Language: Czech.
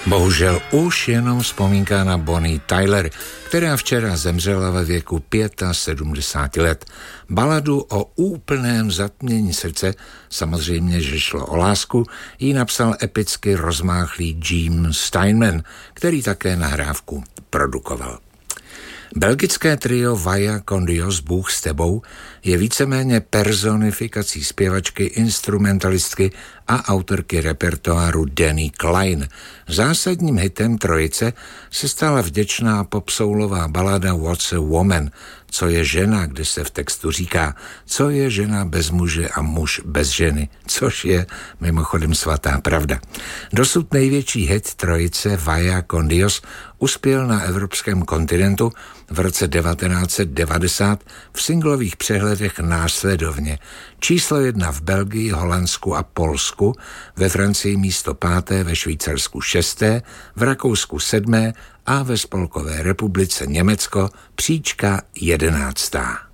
Bohužel už jenom vzpomínka na Bonnie Tyler, která včera zemřela ve věku 75 let. Baladu o úplném zatmění srdce, samozřejmě, že šlo o lásku, jí napsal epicky rozmáchlý Jim Steinman, který také nahrávku produkoval. Belgické trio Vaya con Dios, Bůh s tebou, je víceméně personifikací zpěvačky, instrumentalistky a autorky repertoáru Danny Klein. Zásadním hitem trojice se stala vděčná popsoulová balada What's a Woman, co je žena, kde se v textu říká, co je žena bez muže a muž bez ženy, což je mimochodem svatá pravda. Dosud největší hit trojice Vaya con Dios uspěl na evropském kontinentu v roce 1990 v singlových přehledech následovně. Číslo 1 v Belgii, Holandsku a Polsku, ve Francii místo 5., ve Švýcarsku 6., v Rakousku 7. a ve Spolkové republice Německo příčka 11.